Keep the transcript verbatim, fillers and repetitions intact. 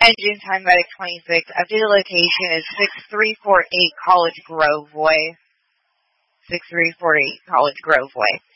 Engine time medic twenty-six. Updated location is six three four eight College Grove Way. six three four eight College Grove Way.